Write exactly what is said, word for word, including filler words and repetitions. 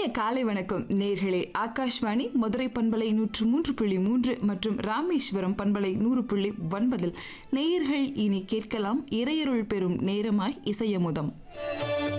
இனிய காலை வணக்கம் நேர்களே. ஆகாஷ்வாணி மதுரை பண்பலை நூற்று மூன்று புள்ளி மூன்று மற்றும் ராமேஸ்வரம் பண்பலை நூறு புள்ளி ஒன்பதில் நேயர்கள் இனி கேட்கலாம் இறையருள் பெறும் நேரமாய் இசையமுதம்.